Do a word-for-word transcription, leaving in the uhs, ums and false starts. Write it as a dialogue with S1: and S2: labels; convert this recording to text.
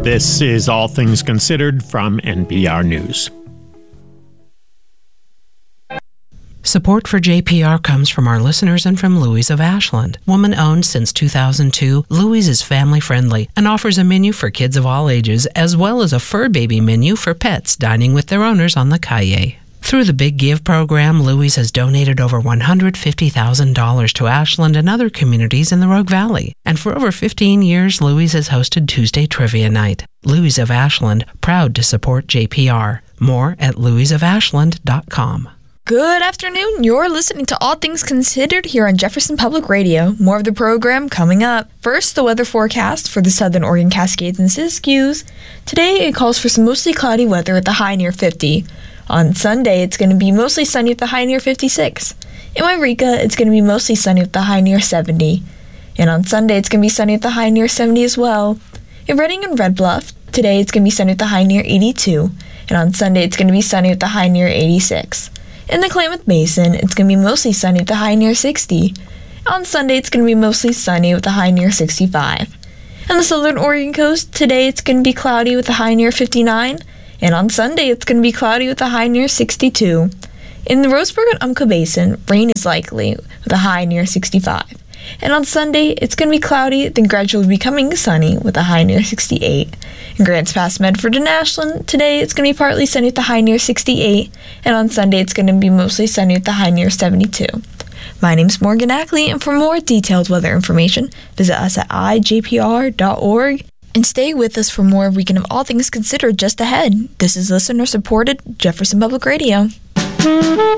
S1: This is All Things Considered from N P R News.
S2: Support for J P R comes from our listeners and from Louise of Ashland. Woman-owned since two thousand two, Louise is family-friendly and offers a menu for kids of all ages, as well as a fur baby menu for pets dining with their owners on the Calle. Through the Big Give program, Louise has donated over one hundred fifty thousand dollars to Ashland and other communities in the Rogue Valley. And for over fifteen years, Louise has hosted Tuesday Trivia Night. Louise of Ashland, proud to support J P R. More at louise of ashland dot com.
S3: Good afternoon. You're listening to All Things Considered here on Jefferson Public Radio. More of the program coming up. First, the weather forecast for the southern Oregon Cascades and Siskiyous. Today, it calls for some mostly cloudy weather with a high near fifty. On Sunday, it's going to be mostly sunny with a high near fifty-six. In Wairika, it's going to be mostly sunny with a high near seventy. And on Sunday, it's going to be sunny with a high near seventy as well. In Redding and Red Bluff, today it's going to be sunny with a high near eighty-two. And on Sunday, it's going to be sunny with a high near eighty-six. In the Klamath Basin, it's going to be mostly sunny with a high near sixty. On Sunday, it's going to be mostly sunny with a high near sixty-five. On the southern Oregon coast, today it's going to be cloudy with a high near fifty-nine. And on Sunday, it's going to be cloudy with a high near sixty-two. In the Roseburg and Umpqua Basin, rain is likely with a high near sixty-five. And on Sunday, it's going to be cloudy, then gradually becoming sunny with a high near sixty-eight. In Grants Pass, Medford, and Ashland, today it's going to be partly sunny with a high near sixty-eight. And on Sunday, it's going to be mostly sunny with a high near seventy-two. My name's Morgan Ackley, and for more detailed weather information, visit us at i j p r dot org. And stay with us for more Weekend of All Things Considered just ahead. This is listener-supported Jefferson Public Radio.